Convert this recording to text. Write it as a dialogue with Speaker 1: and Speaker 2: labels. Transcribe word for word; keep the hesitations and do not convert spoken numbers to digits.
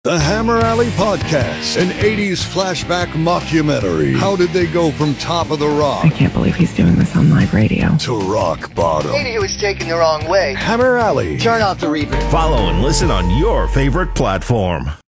Speaker 1: The Hammer Alley Podcast, an eighties flashback mockumentary. How did they go from top of the rock?
Speaker 2: I can't believe he's doing this on live radio.
Speaker 1: To rock bottom.
Speaker 3: Maybe he was taken the wrong way.
Speaker 1: Hammer Alley.
Speaker 3: Turn off the reverb.
Speaker 4: Follow and listen on your favorite platform.